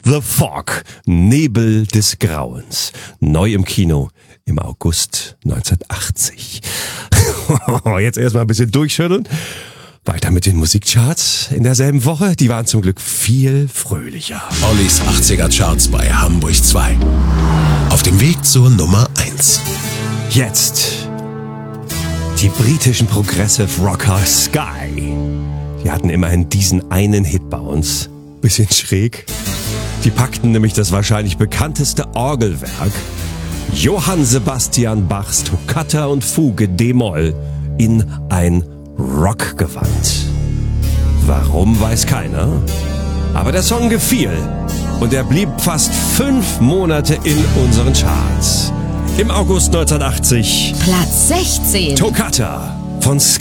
The Fog, Nebel des Grauens. Neu im Kino im August 1980. Jetzt erstmal ein bisschen durchschütteln. Weiter mit den Musikcharts in derselben Woche. Die waren zum Glück viel fröhlicher. Ollis 80er Charts bei Hamburg 2. Auf dem Weg zur Nummer 1. Jetzt die britischen Progressive Rocker Sky. Die hatten immerhin diesen einen Hit bei uns. Bisschen schräg. Die packten nämlich das wahrscheinlich bekannteste Orgelwerk, Johann Sebastian Bachs Toccata und Fuge d-Moll, in ein Rockgewand. Warum, weiß keiner. Aber der Song gefiel und er blieb fast 5 Monate in unseren Charts. Im August 1980 Platz 16. Toccata von Sky.